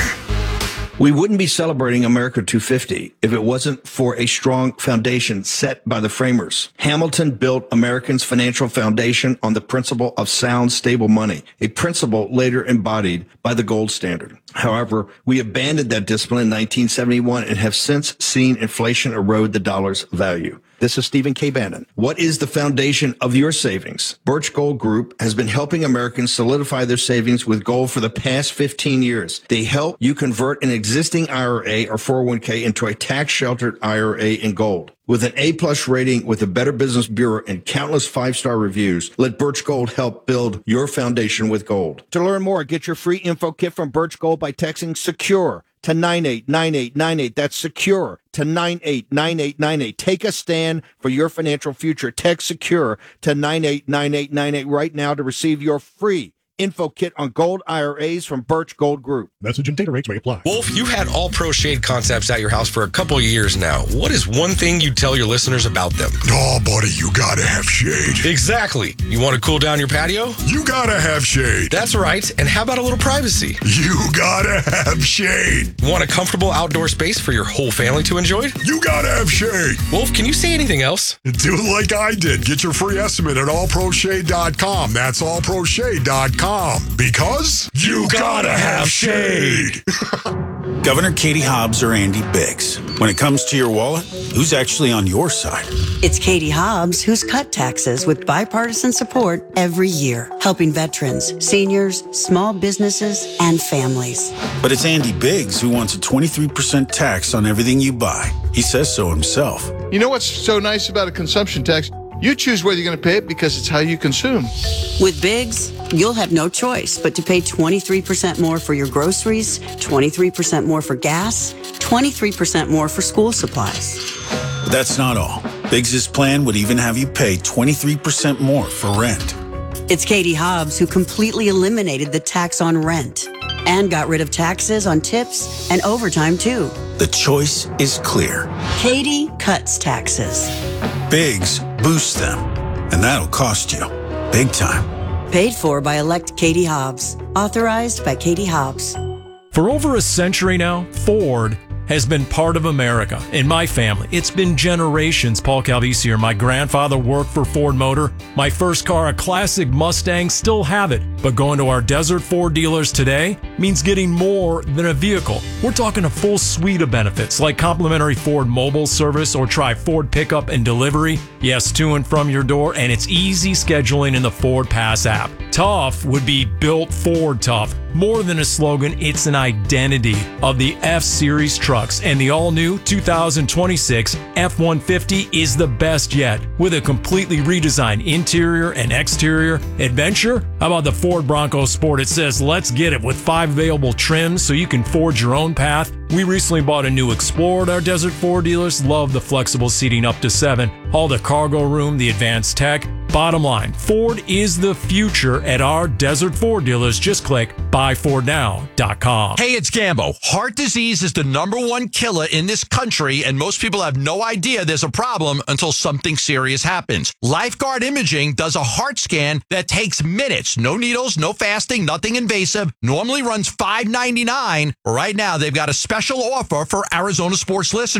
We wouldn't be celebrating America two fifty if it wasn't for a strong foundation set by the framers. Hamilton built Americans' financial foundation on the principle of sound, stable money, a principle later embodied by the gold standard. However, we abandoned that discipline in nineteen seventy-one and have since seen inflation erode the dollar's value. This is Stephen K. Bannon. What is the foundation of your savings? Birch Gold Group has been helping Americans solidify their savings with gold for the past fifteen years. They help you convert an existing I R A or four oh one k into a tax-sheltered I R A in gold. With an A-plus rating with the Better Business Bureau and countless five-star reviews, let Birch Gold help build your foundation with gold. To learn more, get your free info kit from Birch Gold by texting SECURE to nine eight nine eight nine eight. That's SECURE to nine eight nine eight nine eight. Take a stand for your financial future. Text SECURE to nine eight nine eight nine eight right now to receive your free info kit on gold I R As from Birch Gold Group. Message and data rates may apply. Wolf, you've had All Pro Shade concepts at your house for a couple of years now. What is one thing you tell your listeners about them? Oh, buddy, you gotta have shade. Exactly. You want to cool down your patio? You gotta have shade. That's right. And how about a little privacy? You gotta have shade. Want a comfortable outdoor space for your whole family to enjoy? You gotta have shade. Wolf, can you say anything else? Do like I did. Get your free estimate at all pro shade dot com. That's all pro shade dot com. Because you gotta have shade. Governor Katie Hobbs or Andy Biggs? When it comes to your wallet, who's actually on your side? It's Katie Hobbs, who's cut taxes with bipartisan support every year, helping veterans, seniors, small businesses, and families. But it's Andy Biggs who wants a twenty-three percent tax on everything you buy. He says so himself. You know what's so nice about a consumption tax? You choose whether you're going to pay it because it's how you consume. With Biggs, you'll have no choice but to pay twenty-three percent more for your groceries, twenty-three percent more for gas, twenty-three percent more for school supplies. But that's not all. Biggs' plan would even have you pay twenty-three percent more for rent. It's Katie Hobbs who completely eliminated the tax on rent and got rid of taxes on tips and overtime too. The choice is clear. Katie cuts taxes. Biggs boosts them, and that'll cost you big time. Paid for by elect Katie Hobbs. Authorized by Katie Hobbs. For over a century now, Ford has been part of America. In my family, it's been generations. Paul Calvisi here. My grandfather worked for Ford Motor. My first car, a classic Mustang, still have it. But going to our Desert Ford dealers today means getting more than a vehicle. We're talking a full suite of benefits like complimentary Ford mobile service or try Ford pickup and delivery. Yes, to and from your door, and it's easy scheduling in the Ford Pass app. Tough would be built Ford tough. More than a slogan, it's an identity of the F-Series trucks, and the all-new two thousand twenty-six F one fifty is the best yet, with a completely redesigned interior and exterior. Adventure? How about the Ford Bronco Sport? It says, let's get it, with five available trims so you can forge your own path. We recently bought a new Explorer at our Desert Ford dealers. Love the flexible seating up to seven. All the cargo room, the advanced tech. Bottom line, Ford is the future at our Desert Ford dealers. Just click buy ford now dot com. Hey, it's Gambo. Heart disease is the number one killer in this country, and most people have no idea there's a problem until something serious happens. Lifeguard Imaging does a heart scan that takes minutes. No needles, no fasting, nothing invasive. Normally runs five ninety-nine. Right now, they've got a special offer for Arizona sports listeners.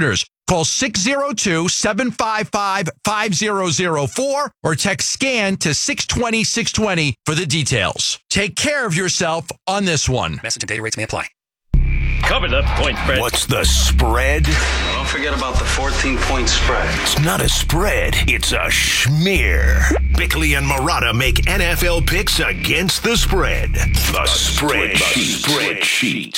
Call six oh two, seven five five, five oh oh four or text SCAN to six two zero, six two zero for the details. Take care of yourself on this one. Message and data rates may apply. Cover the point spread. What's the spread? Don't forget about the fourteen-point spread. It's not a spread, it's a schmear. Bickley and Marotta make N F L picks against the spread. The spreadsheet. Spreadsheet.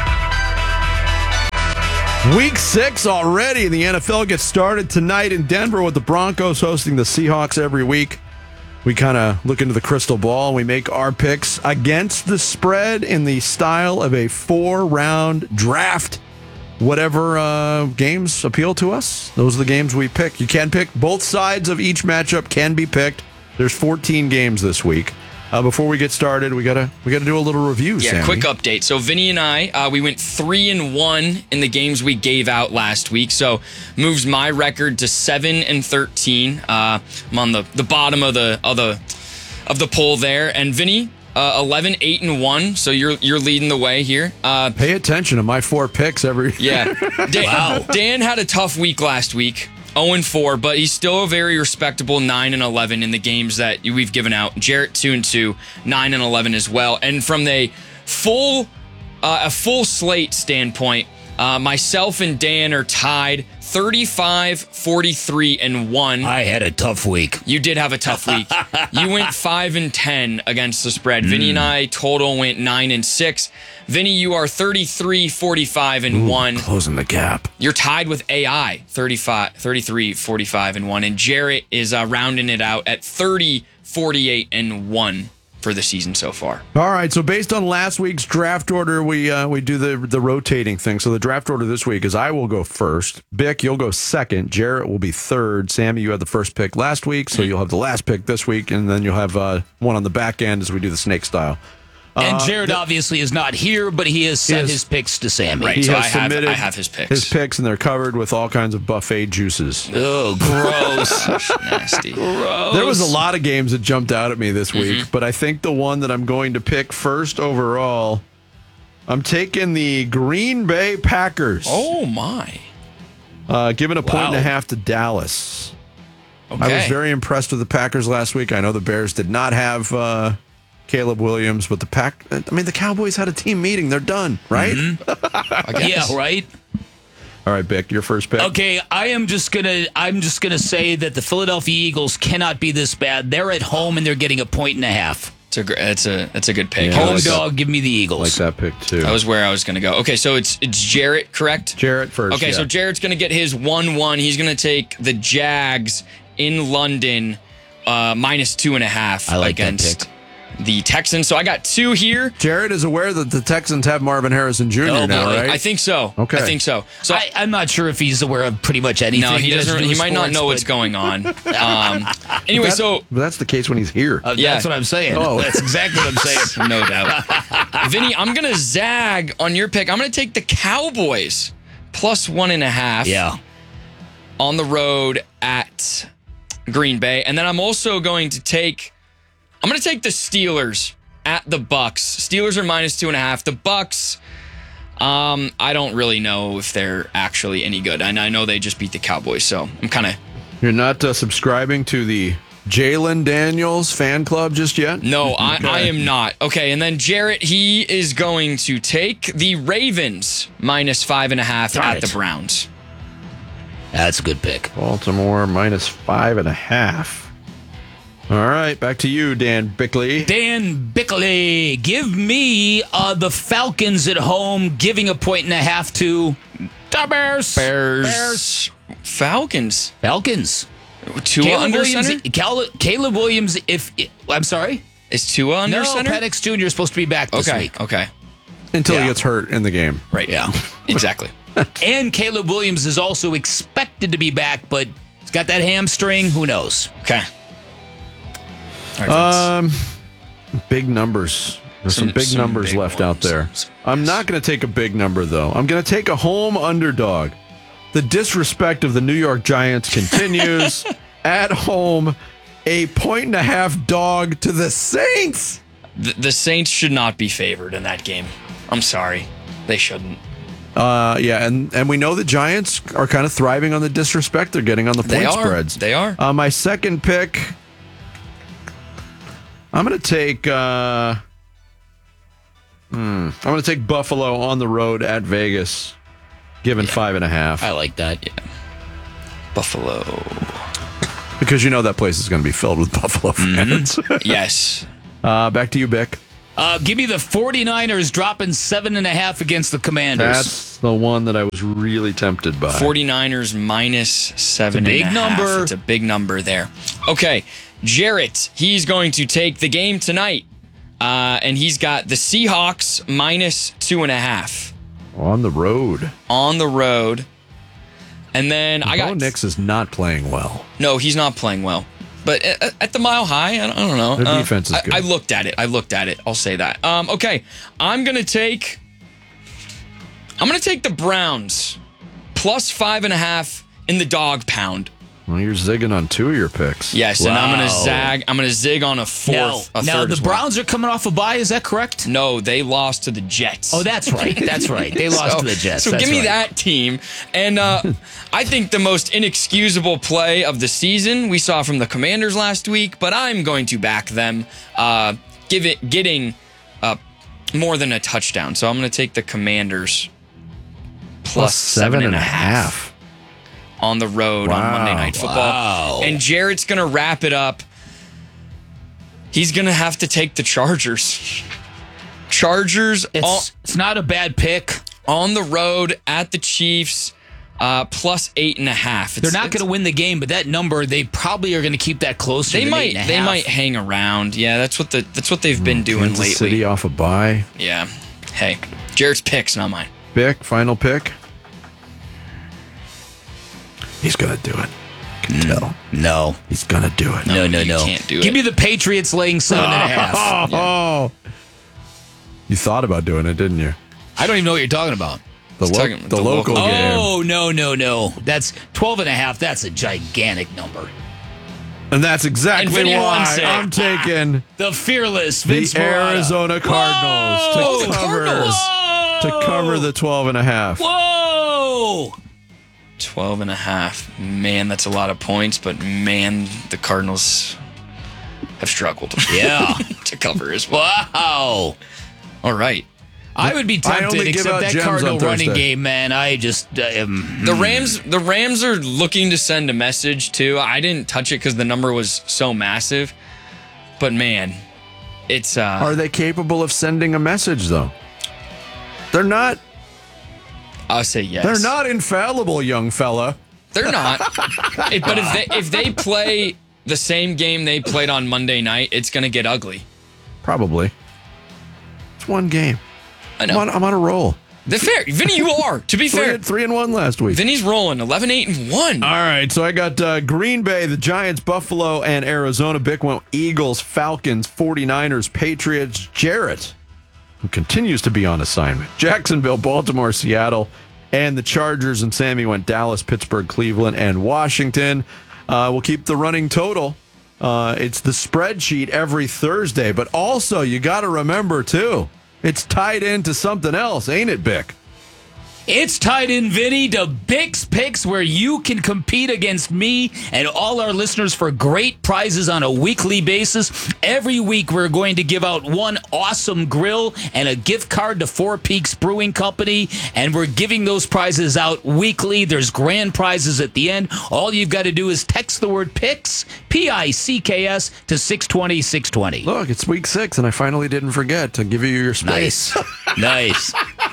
Week six already. The N F L gets started tonight in Denver with the Broncos hosting the Seahawks every week. We kind of look into the crystal ball and we make our picks against the spread in the style of a four-round draft. Whatever uh, games appeal to us, those are the games we pick. You can pick. Both sides of each matchup can be picked. There's fourteen games this week. Uh, before we get started, we gotta we gotta do a little review. Yeah, Sammy. quick update. So Vinny and I, uh, we went three and one in the games we gave out last week. So moves my record to seven and thirteen. Uh, I'm on the, the bottom of the of the of the poll there. And Vinny, uh, eleven, eight and one. So you're you're leading the way here. Uh, Pay attention to my four picks every. Yeah. Dan, Wow. Dan had a tough week last week. oh and four, but he's still a very respectable nine and eleven in the games that we've given out. Jarrett two and two, nine and eleven as well. And from the full uh, a full slate standpoint, uh, myself and Dan are tied thirty-five, forty-three and one. I had a tough week. You did have a tough week. You went five and ten against the spread. Mm. Vinny and I total went nine and six. Vinny, you are thirty-three, forty-five and Ooh, one. Closing the gap. You're tied with A I, thirty-five, thirty-three, forty-five and one. And Jarrett is uh, rounding it out at thirty, forty-eight and one for the season so far. All right, so based on last week's draft order, we uh, we do the the rotating thing. So the draft order this week is I will go first. Bick, you'll go second. Jarrett will be third. Sammy, you had the first pick last week, so you'll have the last pick this week, and then you'll have uh, one on the back end as we do the snake style. And Uh, Jared th- obviously is not here, but he has sent has- his picks to Sammy. Right, He so has I have, submitted I have his picks. His picks, and they're covered with all kinds of buffet juices. Oh, gross. Nasty. Gross. There was a lot of games that jumped out at me this week, Mm-hmm. but I think the one that I'm going to pick first overall, I'm taking the Green Bay Packers. Oh, my. Uh, giving a point and a Wow. half to Dallas. I was Okay. very impressed with the Packers last week. I know the Bears did not have uh, Caleb Williams, but the Pack. I mean, the Cowboys had a team meeting. They're done, right? Mm-hmm. Yeah, right? All right, Bick, your first pick. Okay, I am just gonna I'm just gonna say that the Philadelphia Eagles cannot be this bad. They're at home and they're getting a point and a half. It's a, gr- it's a, it's a good pick. Yeah, I Home like dog, give me the Eagles. Like that pick, too. That was where I was going to go. Okay, so it's it's Jarrett, correct? Jarrett first. Okay, yeah. so Jarrett's going to get his one one. He's going to take the Jags in London uh, minus two and a half I like that against pick. the Texans. So I got two here. Jarrett is aware that the Texans have Marvin Harrison Junior Oh, now, boy. right? I think so. Okay. I think so. So I, I'm not sure if he's aware of pretty much anything. no, he that has to doesn't. do He with might not sports, know what's but- going on. Um, anyway, That- so but that's the case when he's here. Uh, Yeah. That's what I'm saying. Oh. That's exactly what I'm saying. no doubt. Vinny, I'm going to zag on your pick. I'm going to take the Cowboys plus one and a half. Yeah. On the road at Green Bay. And then I'm also going to take I'm going to take the Steelers at the Bucks. Steelers are minus two and a half. The Bucks, um, I don't really know if they're actually any good. And I know they just beat the Cowboys, so I'm kind of You're not uh, subscribing to the Jalen Daniels fan club just yet? no, I, Okay. I am not. Okay, and then Jarrett, he is going to take the Ravens minus five and a half Darn at it. the Browns. That's a good pick. Baltimore minus five and a half. All right, back to you, Dan Bickley. Dan Bickley, give me uh, the Falcons at home, giving a point and a half to the Bears. Bears. Bears. Falcons. Falcons. Tua Caleb under Williams, center? Cal- Caleb Williams, if I'm sorry? Is Tua under no, center? Penix Junior is supposed to be back this Okay, week. okay. Until Yeah. he gets hurt in the game. Right. Yeah. Exactly. And Caleb Williams is also expected to be back, but he's got that hamstring. Who knows? Okay. All right, Um, big numbers. There's some, Some- big some numbers big left out ones. there. I'm not going to take a big number, though. I'm going to take a home underdog. The disrespect of the New York Giants continues. At home, a point and a half dog to the Saints. The, the Saints should not be favored in that game. I'm sorry. They shouldn't. Uh, yeah, and, and we know the Giants are kind of thriving on the disrespect they're getting on the They point are. spreads. They are. Uh, my second pick, I'm going to take. Uh, hmm, I'm going to take Buffalo on the road at Vegas, given Yeah. five and a half. I like that. Yeah. Buffalo. Because you know that place is going to be filled with Buffalo fans. Mm-hmm. Yes. Uh, back to you, Bick. Uh, give me the 49ers dropping seven and a half against the Commanders. That's the one that I was really tempted by. 49ers minus seven It's a big and a half. number. It's a big number there. Okay, Jarrett, he's going to take the game tonight, uh, and he's got the Seahawks minus two and a half. On the road. On the road. And then I got... Bo Nix is not playing well. No, he's not playing well. But at, at the Mile High, I don't, I don't know. Their Uh, defense is I- good. I, looked at it. I looked at it. I'll say that. Um, okay, I'm going to take... I'm going to take the Browns plus five and a half in the dog pound. Well, you're zigging on two of your picks. Yes, and I'm going to Wow. zag. I'm going to zig on a Now, fourth. a now third the as well. Browns are coming off a bye. Is that correct? No, they lost to the Jets. Oh, that's right. That's right. They lost So- to the Jets. So That's give me right. that team. And uh, I think the most inexcusable play of the season we saw from the Commanders last week, but I'm going to back them, uh, give it getting uh, more than a touchdown. So I'm going to take the Commanders plus seven and a half on the road on Wow. Monday Night Football. Wow. And Jarrett's going to wrap it up. He's going to have to take the Chargers. Chargers It's, all, it's not a bad pick. on the road at the Chiefs, uh, plus eight and a half. They're not going to win the game, but that number, they probably are going to keep that closer They than might. eight and a They half. might hang around. Yeah, that's what the that's what they've been doing Kansas lately. City off a bye. Yeah. Hey, Jarrett's picks, not mine. Bick, final pick. He's going to do it. Can tell. No. He's going to do it. No, no, you no. can't do Give it. me the Patriots laying seven and a half. Oh, you thought about doing it, didn't you? I don't even know what you're talking about. The, He's lo- talking- the, the local, local- game. Oh, no, no, no. That's twelve and a half. That's a gigantic number. And that's exactly And Vinny why wants it. I'm taking The fearless the Vince Marotta. Arizona Cardinals Whoa, to the cover Cardinals. to cover the twelve and a half. Whoa! twelve and a half. Man, that's a lot of points, but man, the Cardinals have struggled. Yeah. to cover as well. Wow. All right. I would be I tempted, only give except out that gems Cardinal on running Thursday. game, man. I just uh, am. The Rams, the Rams are looking to send a message too. I didn't touch it because the number was so massive, but man, it's. Uh, Are they capable of sending a message though? They're not. I'll say yes. They're not infallible, young fella. They're not. It- but if they if they play the same game they played on Monday night, it's going to get ugly. Probably. It's one game. I know. I'm on, I'm on a roll. The fair, Vinny, you are. To be Three, fair, and- three and one last week. Vinny's rolling eleven, eight, and one. All right, so I got uh, Green Bay, the Giants, Buffalo, and Arizona. Bick went Eagles, Falcons, 49ers, Patriots, Jarrett, who continues to be on assignment, Jacksonville, Baltimore, Seattle, and the Chargers. And Sammy went Dallas, Pittsburgh, Cleveland, and Washington. Uh, we'll keep the running total. Uh, it's the spreadsheet every Thursday, but also you got to remember, too, it's tied into something else, ain't it, Bick? It's tied in, Vinny, to Bick's Picks, where you can compete against me and all our listeners for great prizes on a weekly basis. Every week, we're going to give out one awesome grill and a gift card to Four Peaks Brewing Company, and we're giving those prizes out weekly. There's grand prizes at the end. All you've got to do is text the word PICKS, P I C K S, to six twenty, six twenty. Look, it's week six, and I finally didn't forget to give you your space. Nice. Nice.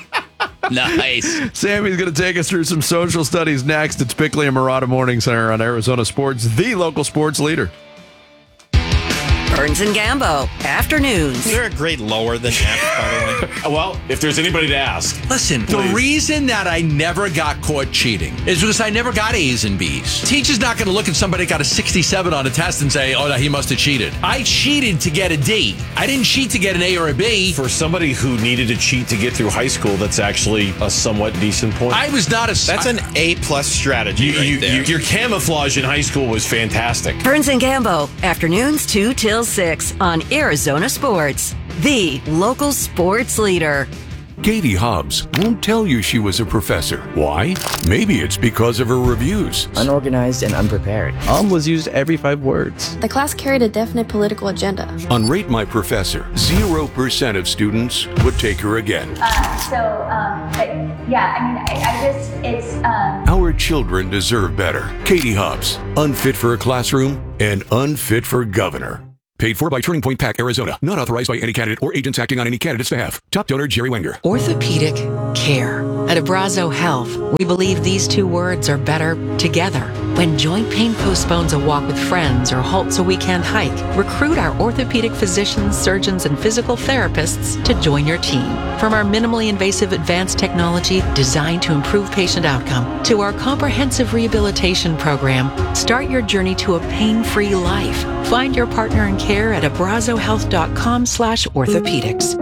Nice. Sammy's going to take us through some social studies next. It's Bickley and Murata Morning Center on Arizona Sports, the local sports leader. Burns and Gambo, afternoons. Is there a grade lower than F, by the way? Well, if there's anybody to ask. Listen, the Please. reason that I never got caught cheating is because I never got A's and B's. Teacher's not going to look at somebody that got a sixty-seven on a test and say, oh, no, he must have cheated. I cheated to get a D. I didn't cheat to get an A or a B. For somebody who needed to cheat to get through high school, that's actually a somewhat decent point. I was not a... That's an A plus strategy You- right you- there. you- Your camouflage in high school was fantastic. Burns and Gambo, afternoons two till six on Arizona Sports, the local sports leader. Katie Hobbs won't tell you she was a professor. Why? Maybe it's because of her reviews. Unorganized and unprepared. Um was used every five words. The class carried a definite political agenda. On Rate My Professor, zero percent of students would take her again. Uh, so, um, but yeah, I mean, I, I just, it's, um... Our children deserve better. Katie Hobbs, unfit for a classroom and unfit for governor. Paid for by Turning Point PAC, Arizona. Not authorized by any candidate or agents acting on any candidate's behalf. Top donor, Jerry Wenger. Orthopedic care. At Abrazo Health, we believe these two words are better together. When joint pain postpones a walk with friends or halts a weekend hike, recruit our orthopedic physicians, surgeons, and physical therapists to join your team. From our minimally invasive advanced technology designed to improve patient outcome to our comprehensive rehabilitation program, start your journey to a pain-free life. Find your partner in care at abrazohealth.com slash orthopedics.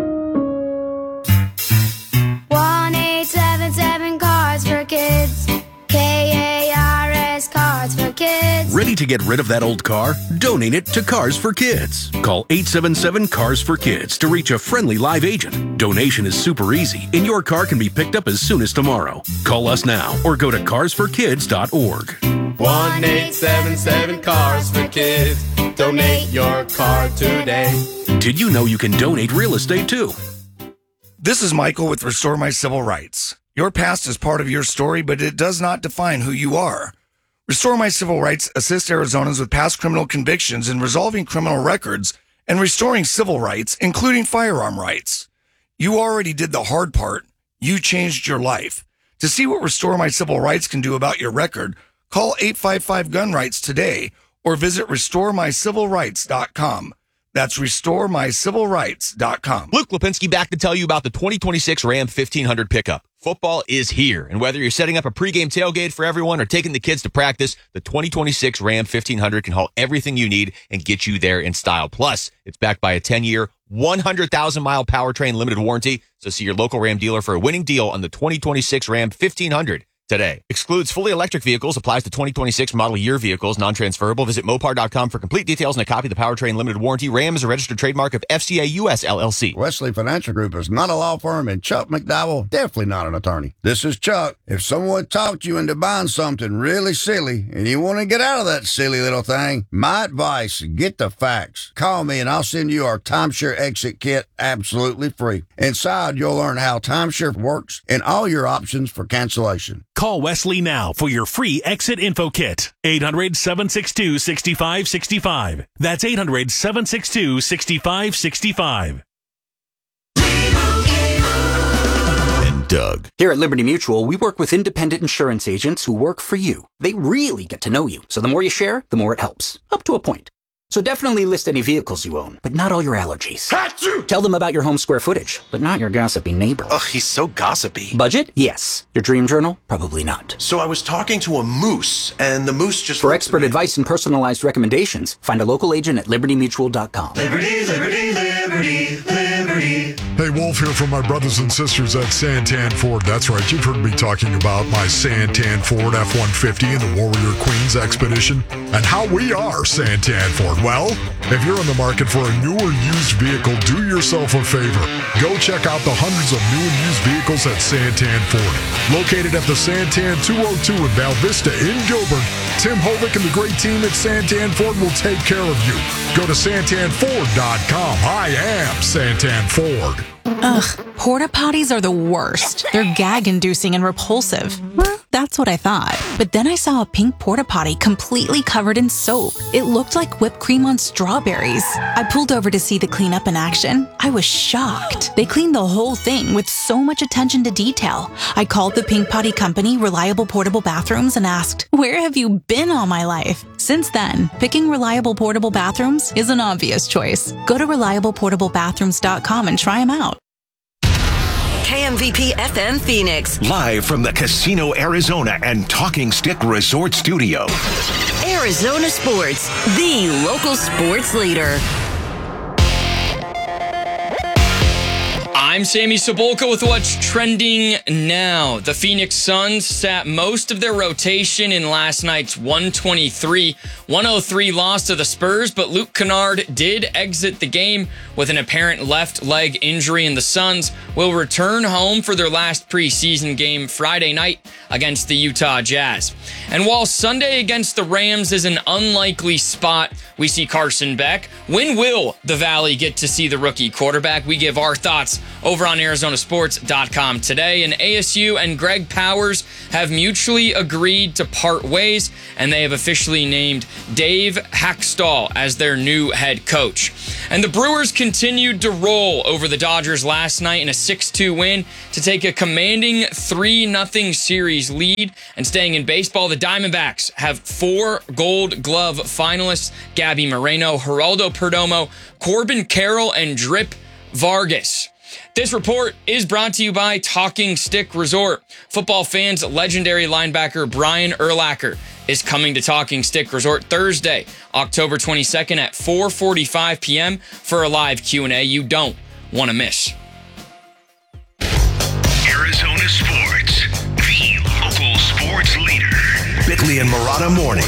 one eight seven seven Cars for Kids. K A R S Cars for Kids. Ready to get rid of that old car? Donate it to Cars for Kids. Call eight seven seven Cars for Kids to reach a friendly live agent. Donation is super easy, and your car can be picked up as soon as tomorrow. Call us now or go to cars for kids dot org. one eight seven seven Cars for Kids. Donate your car today. Did you know you can donate real estate too? This is Michael with Restore My Civil Rights. Your past is part of your story, but it does not define who you are. Restore My Civil Rights assists Arizonans with past criminal convictions in resolving criminal records and restoring civil rights, including firearm rights. You already did the hard part. You changed your life. To see what Restore My Civil Rights can do about your record, call eight five five gun rights today or visit restore my civil rights dot com. That's restore my civil rights dot com. Luke Lipinski back to tell you about the twenty twenty-six Ram fifteen hundred pickup. Football is here, and whether you're setting up a pregame tailgate for everyone or taking the kids to practice, the twenty twenty-six Ram fifteen hundred can haul everything you need and get you there in style. Plus, it's backed by a ten-year, one hundred thousand mile powertrain limited warranty, so see your local Ram dealer for a winning deal on the twenty twenty-six Ram fifteen hundred. Today. Excludes fully electric vehicles, applies to twenty twenty-six model year vehicles, non-transferable. Visit Mopar dot com for complete details and a copy of the powertrain limited warranty. Ram is a registered trademark of F C A U S L L C. Wesley Financial Group is not a law firm, and Chuck McDowell, definitely not an attorney. This is Chuck. If someone talked you into buying something really silly and you want to get out of that silly little thing, my advice, get the facts. Call me and I'll send you our timeshare exit kit absolutely free. Inside, you'll learn how timeshare works and all your options for cancellation. Call Wesley now for your free exit info kit. eight hundred, seven six two, six five six five. That's eight hundred, seven six two, six five six five. And Doug. Here at Liberty Mutual, we work with independent insurance agents who work for you. They really get to know you. So the more you share, the more it helps. Up to a point. So definitely list any vehicles you own, but not all your allergies. Achoo! Tell them about your home square footage, but not your gossipy neighbor. Ugh, he's so gossipy. Budget? Yes. Your dream journal? Probably not. So I was talking to a moose, and the moose just... For expert advice and personalized recommendations, find a local agent at liberty mutual dot com. Liberty, liberty, liberty, liberty. Hey, Wolf here from my brothers and sisters at Santan Ford. That's right, you've heard me talking about my Santan Ford F one fifty and the Warrior Queens Expedition, and how we are Santan Ford. Well, if you're in the market for a new or used vehicle, do yourself a favor. Go check out the hundreds of new and used vehicles at Santan Ford. Located at the Santan two oh two in Val Vista in Gilbert, Tim Hovick and the great team at Santan Ford will take care of you. Go to santan ford dot com. I am Santan Ford. Ugh, porta potties are the worst. They're gag-inducing and repulsive. Well, that's what I thought. But then I saw a pink porta potty completely covered in soap. It looked like whipped cream on strawberries. I pulled over to see the cleanup in action. I was shocked. They cleaned the whole thing with so much attention to detail. I called the Pink Potty Company, Reliable Portable Bathrooms, and asked, "Where have you been all my life?" Since then, picking Reliable Portable Bathrooms is an obvious choice. Go to reliable portable bathrooms dot com and try them out. K M V P F M Phoenix. Live from the Casino Arizona and Talking Stick Resort Studio. Arizona Sports, the local sports leader. I'm Sammy Sobolka with what's trending now. The Phoenix Suns sat most of their rotation in last night's one twenty-three one oh three loss to the Spurs, but Luke Kennard did exit the game with an apparent left leg injury, and the Suns will return home for their last preseason game Friday night against the Utah Jazz. And while Sunday against the Rams is an unlikely spot, we see Carson Beck. When will the Valley get to see the rookie quarterback? We give our thoughts over on Arizona Sports dot com today. And A S U and Greg Powers have mutually agreed to part ways, and they have officially named Dave Hackstall as their new head coach. And the Brewers continued to roll over the Dodgers last night in a six two win to take a commanding three nothing series lead. And staying in baseball, the Diamondbacks have four Gold Glove finalists: Gabby Moreno, Geraldo Perdomo, Corbin Carroll, and Drip Vargas. This report is brought to you by Talking Stick Resort. Football fans, legendary linebacker Brian Urlacher is coming to Talking Stick Resort Thursday, October twenty-second at four forty-five p.m. for a live Q and A you don't want to miss. Arizona Sports, the local sports leader. Bickley and Marotta Mornings.